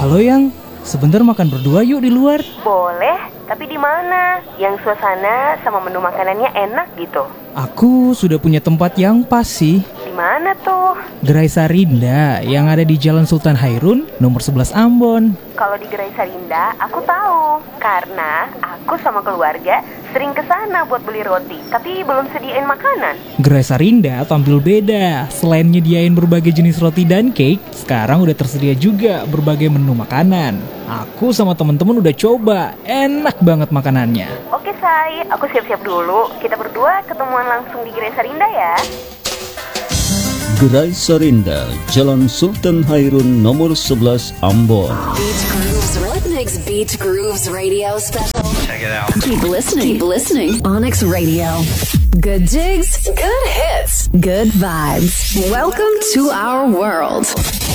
Halo Yang, sebentar makan berdua yuk di luar. Boleh, tapi di mana? Yang suasana sama menu makanannya enak gitu. Aku sudah punya tempat yang pas sih. Di mana tuh? Gerai Sarinda yang ada di Jalan Sultan Hairun, nomor 11 Ambon. Kalau di Gerai Sarinda, aku tahu. Karena aku sama keluarga sering ke sana buat beli roti, tapi belum sediain makanan. Gerai Sarinda tampil beda. Selain nyediain berbagai jenis roti dan cake, sekarang udah tersedia juga berbagai menu makanan. Aku sama temen-temen udah coba, enak banget makanannya. Oke Say, aku siap-siap dulu. Kita berdua ketemuan langsung di Gerai Sarinda ya. Gerai Sarinda, Jalan Sultan Hairun nomor 11 Ambon. Beach Grooves Rhythmics Beach Grooves Radio Special. Check it out. Keep listening. Onyx Radio. Good jigs, good hits, good vibes. Welcome to our world.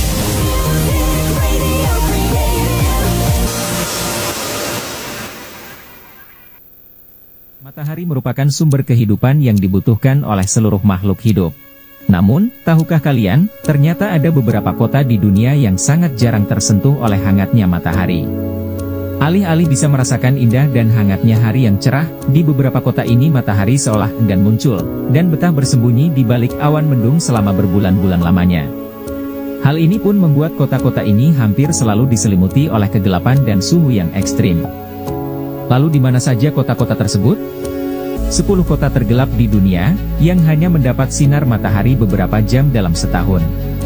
Matahari merupakan sumber kehidupan yang dibutuhkan oleh seluruh makhluk hidup. Namun, tahukah kalian, ternyata ada beberapa kota di dunia yang sangat jarang tersentuh oleh hangatnya matahari. Alih-alih bisa merasakan indah dan hangatnya hari yang cerah, di beberapa kota ini matahari seolah enggan muncul, dan betah bersembunyi di balik awan mendung selama berbulan-bulan lamanya. Hal ini pun membuat kota-kota ini hampir selalu diselimuti oleh kegelapan dan suhu yang ekstrim. Lalu di mana saja kota-kota tersebut? 10 kota tergelap di dunia, yang hanya mendapat sinar matahari beberapa jam dalam setahun.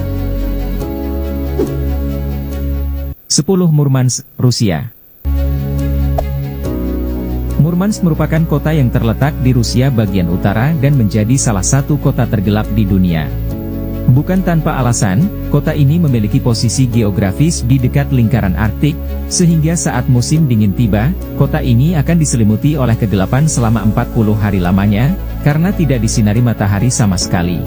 10 Murmansk, Rusia. Murmansk merupakan kota yang terletak di Rusia bagian utara dan menjadi salah satu kota tergelap di dunia. Bukan tanpa alasan, kota ini memiliki posisi geografis di dekat lingkaran Arktik, sehingga saat musim dingin tiba, kota ini akan diselimuti oleh kegelapan selama 40 hari lamanya, karena tidak disinari matahari sama sekali.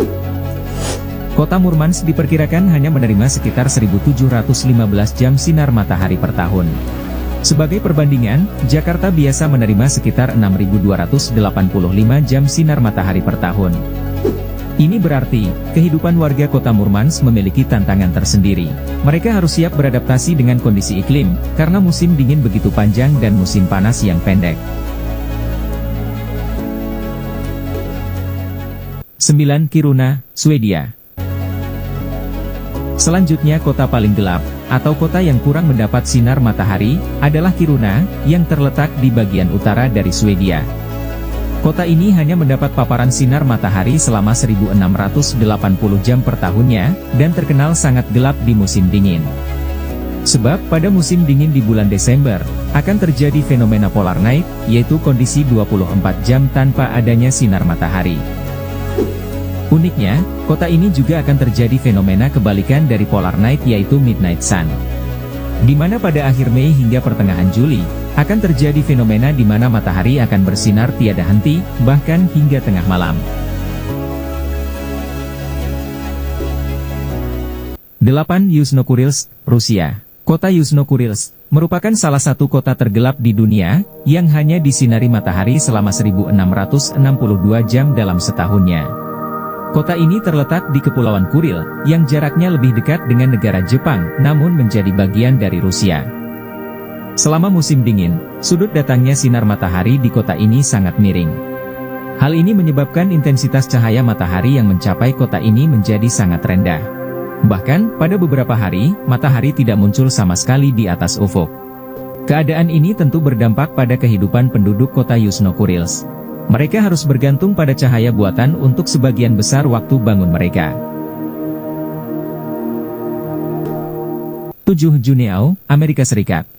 Kota Murmansk diperkirakan hanya menerima sekitar 1.715 jam sinar matahari per tahun. Sebagai perbandingan, Jakarta biasa menerima sekitar 6.285 jam sinar matahari per tahun. Ini berarti, kehidupan warga kota Murmansk memiliki tantangan tersendiri. Mereka harus siap beradaptasi dengan kondisi iklim, karena musim dingin begitu panjang dan musim panas yang pendek. 9 Kiruna, Swedia. Selanjutnya kota paling gelap, atau kota yang kurang mendapat sinar matahari, adalah Kiruna, yang terletak di bagian utara dari Swedia. Kota ini hanya mendapat paparan sinar matahari selama 1.680 jam per tahunnya, dan terkenal sangat gelap di musim dingin. Sebab pada musim dingin di bulan Desember, akan terjadi fenomena polar night, yaitu kondisi 24 jam tanpa adanya sinar matahari. Uniknya, kota ini juga akan terjadi fenomena kebalikan dari polar night yaitu midnight sun. Di mana pada akhir Mei hingga pertengahan Juli, akan terjadi fenomena di mana matahari akan bersinar tiada henti, bahkan hingga tengah malam. 8 Yuzhno-Kurilsk, Rusia. Kota Yuzhno-Kurilsk merupakan salah satu kota tergelap di dunia, yang hanya disinari matahari selama 1.662 jam dalam setahunnya. Kota ini terletak di Kepulauan Kuril, yang jaraknya lebih dekat dengan negara Jepang, namun menjadi bagian dari Rusia. Selama musim dingin, sudut datangnya sinar matahari di kota ini sangat miring. Hal ini menyebabkan intensitas cahaya matahari yang mencapai kota ini menjadi sangat rendah. Bahkan, pada beberapa hari, matahari tidak muncul sama sekali di atas ufuk. Keadaan ini tentu berdampak pada kehidupan penduduk kota Yuzhno-Kurilsk. Mereka harus bergantung pada cahaya buatan untuk sebagian besar waktu bangun mereka. 7 Juneau, Amerika Serikat.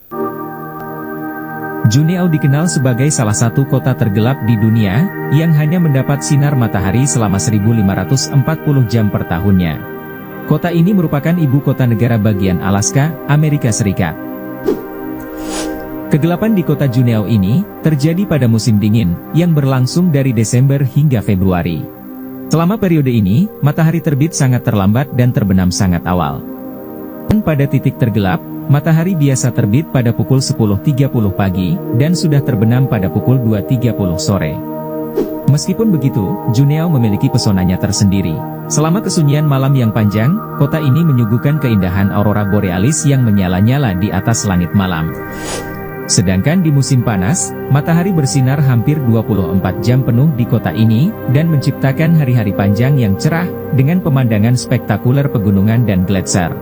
Juneau dikenal sebagai salah satu kota tergelap di dunia, yang hanya mendapat sinar matahari selama 1.540 jam per tahunnya. Kota ini merupakan ibu kota negara bagian Alaska, Amerika Serikat. Kegelapan di kota Juneau ini terjadi pada musim dingin, yang berlangsung dari Desember hingga Februari. Selama periode ini, matahari terbit sangat terlambat dan terbenam sangat awal. Dan pada titik tergelap, matahari biasa terbit pada pukul 10.30 pagi, dan sudah terbenam pada pukul 2.30 sore. Meskipun begitu, Juneau memiliki pesonanya tersendiri. Selama kesunyian malam yang panjang, kota ini menyuguhkan keindahan aurora borealis yang menyala-nyala di atas langit malam. Sedangkan di musim panas, matahari bersinar hampir 24 jam penuh di kota ini, dan menciptakan hari-hari panjang yang cerah, dengan pemandangan spektakuler pegunungan dan gletser.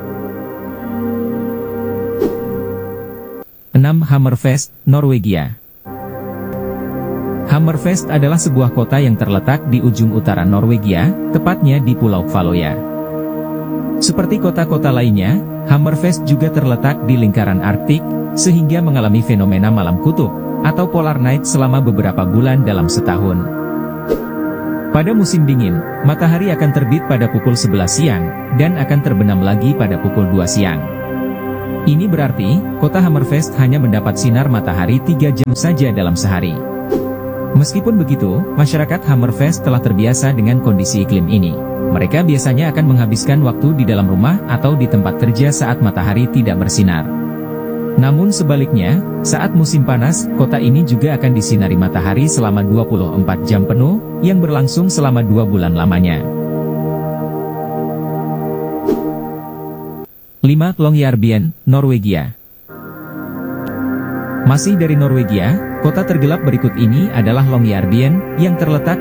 6. Hammerfest, Norwegia. Hammerfest adalah sebuah kota yang terletak di ujung utara Norwegia, tepatnya di Pulau Valoya. Seperti kota-kota lainnya, Hammerfest juga terletak di lingkaran Arktik, sehingga mengalami fenomena malam kutub, atau polar night selama beberapa bulan dalam setahun. Pada musim dingin, matahari akan terbit pada pukul 11 siang, dan akan terbenam lagi pada pukul 2 siang. Ini berarti, kota Hammerfest hanya mendapat sinar matahari 3 jam saja dalam sehari. Meskipun begitu, masyarakat Hammerfest telah terbiasa dengan kondisi iklim ini. Mereka biasanya akan menghabiskan waktu di dalam rumah atau di tempat kerja saat matahari tidak bersinar. Namun sebaliknya, saat musim panas, kota ini juga akan disinari matahari selama 24 jam penuh, yang berlangsung selama 2 bulan lamanya. 5. Longyearbyen, Norwegia. Masih dari Norwegia, kota tergelap berikut ini adalah Longyearbyen, yang terletak